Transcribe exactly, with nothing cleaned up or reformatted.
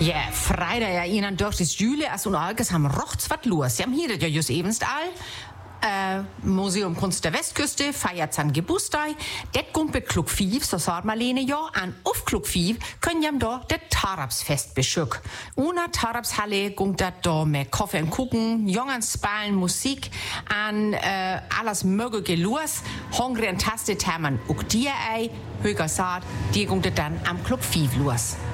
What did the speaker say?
Ja, Freitag ja ihnen durch das Jule, als und alles haben rochts was los. Sie haben hier das ja just ebenst all. Äh, Museum Kunst der Westküste feiert sein Geburtstag. Det kommt mit Klug fünf, so sagt Marlene ja. An auf Klug fünf können jam da det Tarabsfest beschück. Una Tarabshalle kommt dat da mit Kaffee und Kuchen, jungen Spalen, Musik, an äh, alles mögliche los. Hungry und Taste haben auch dir ei, höher sagt, die kommt dann am Klug fünf los.